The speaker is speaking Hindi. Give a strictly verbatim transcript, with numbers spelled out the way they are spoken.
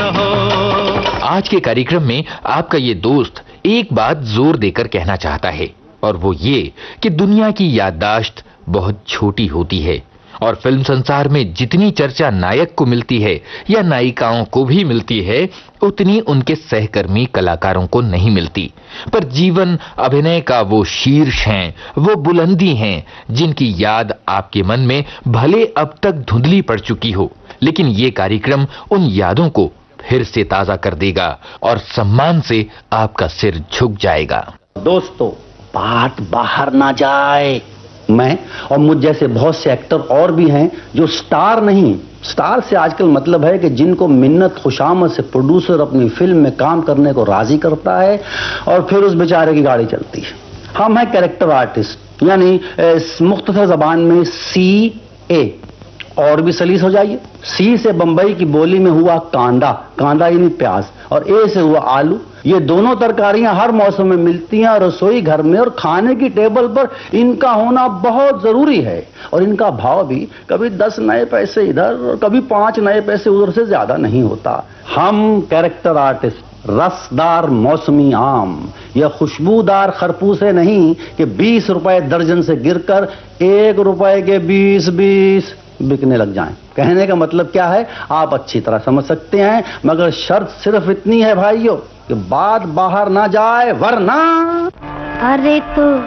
न हो। आज के कार्यक्रम में आपका ये दोस्त एक बात जोर देकर कहना चाहता है, और वो ये कि दुनिया की याददाश्त बहुत छोटी होती है और फिल्म संसार में जितनी चर्चा नायक को मिलती है या नायिकाओं को भी मिलती है, उतनी उनके सहकर्मी कलाकारों को नहीं मिलती। पर जीवन अभिनय का वो शीर्ष हैं, वो बुलंदी हैं जिनकी याद आपके मन में भले अब तक धुंधली पड़ चुकी हो, लेकिन ये कार्यक्रम उन यादों को फिर से ताजा कर देगा और सम्मान से आपका सिर झुक जाएगा। दोस्तों, बात बाहर ना जाए। मैं और मुझ जैसे बहुत से एक्टर और भी हैं जो स्टार नहीं, स्टार से आजकल मतलब है कि जिनको मिन्नत खुशामद से प्रोड्यूसर अपनी फिल्म में काम करने को राजी करता है और फिर उस बेचारे की गाड़ी चलती है। हम हैं कैरेक्टर आर्टिस्ट, यानी मुख्तसर जबान में सी ए। और भी सलीस हो जाइए। सी से बंबई की बोली में हुआ कांदा, कांदा यानी प्याज, और ए से हुआ आलू। ये दोनों तरकारियां हर मौसम में मिलती हैं और रसोई घर में और खाने की टेबल पर इनका होना बहुत जरूरी है। और इनका भाव भी कभी दस नए पैसे इधर और कभी पांच नए पैसे उधर से ज्यादा नहीं होता। हम कैरेक्टर आर्टिस्ट रसदार मौसमी आम या खुशबूदार खरबूजे नहीं कि बीस रुपए दर्जन से गिरकर एक रुपए के बीस बीस बिकने लग जाएं। कहने का मतलब क्या है आप अच्छी तरह समझ सकते हैं, मगर शर्त सिर्फ इतनी है भाइयों कि बात बाहर ना जाए, वरना। अरे तो